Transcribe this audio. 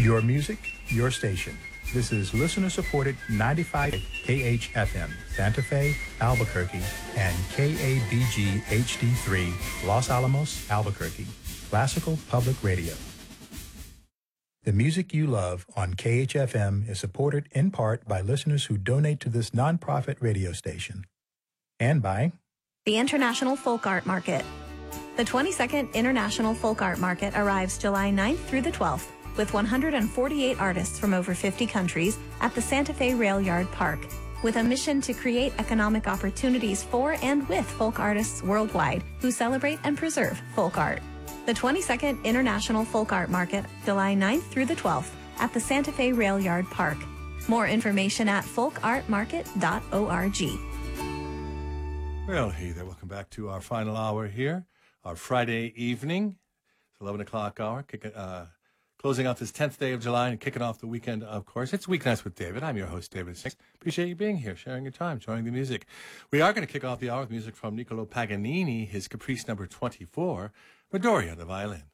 Your music, your station. This is listener-supported 95 KHFM, Santa Fe, Albuquerque, and KABG HD3, Los Alamos, Albuquerque. Classical Public Radio. The music you love on KHFM is supported in part by listeners who donate to this nonprofit radio station. And by the International Folk Art Market. The 22nd International Folk Art Market arrives July 9th through the 12th with 148 artists from over 50 countries at the Santa Fe Rail Yard Park, with a mission to create economic opportunities for and with folk artists worldwide who celebrate and preserve folk art. The 22nd International Folk Art Market, July 9th through the 12th at the Santa Fe Rail Yard Park. More information at folkartmarket.org. Well, hey there. Welcome back to our final hour here, our Friday evening. It's 11 o'clock hour, closing out this 10th day of July and kicking off the weekend, of course. It's Weeknights with David. I'm your host, David Six. Appreciate you being here, sharing your time, enjoying the music. We are going to kick off the hour with music from Niccolo Paganini, his Caprice number 24, Midoriya, the violin.